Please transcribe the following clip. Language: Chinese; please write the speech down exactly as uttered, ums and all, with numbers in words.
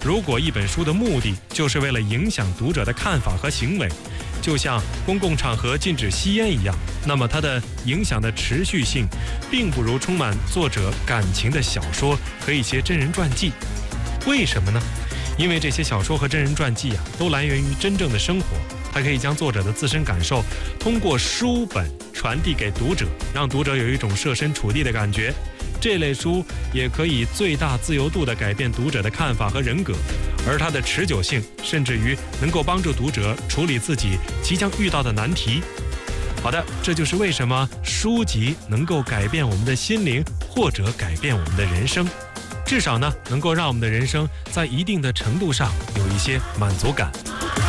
如果一本书的目的就是为了影响读者的看法和行为，就像公共场合禁止吸烟一样，那么它的影响的持续性并不如充满作者感情的小说和一些真人传记。为什么呢？因为这些小说和真人传记啊，都来源于真正的生活，它可以将作者的自身感受通过书本传递给读者，让读者有一种设身处地的感觉。这类书也可以最大自由度地改变读者的看法和人格，而它的持久性甚至于能够帮助读者处理自己即将遇到的难题。好的，这就是为什么书籍能够改变我们的心灵，或者改变我们的人生，至少呢，能够让我们的人生在一定的程度上有一些满足感。